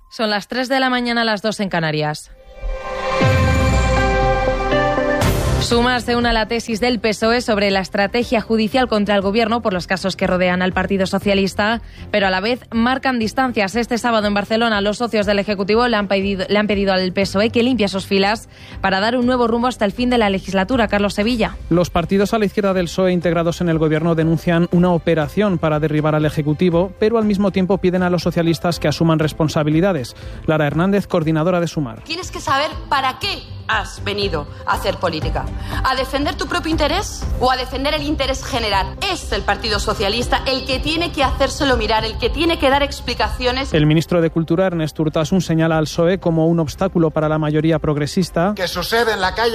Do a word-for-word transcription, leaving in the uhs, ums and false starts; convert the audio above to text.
Son las tres de la mañana, las dos en Canarias. Sumar se une a la tesis del P S O E sobre la estrategia judicial contra el Gobierno por los casos que rodean al Partido Socialista, pero a la vez marcan distancias. Este sábado en Barcelona los socios del Ejecutivo le han pedido, le han pedido al P S O E que limpie sus filas para dar un nuevo rumbo hasta el fin de la legislatura. Carlos Sevilla. Los partidos a la izquierda del P S O E integrados en el Gobierno denuncian una operación para derribar al Ejecutivo, pero al mismo tiempo piden a los socialistas que asuman responsabilidades. Lara Hernández, coordinadora de Sumar. Tienes que saber para qué has venido a hacer política. ¿A defender tu propio interés o a defender el interés general? Es el Partido Socialista el que tiene que hacérselo mirar, el que tiene que dar explicaciones. El ministro de Cultura, Ernest Urtasun, señala al P S O E como un obstáculo para la mayoría progresista. Que sucede en la calle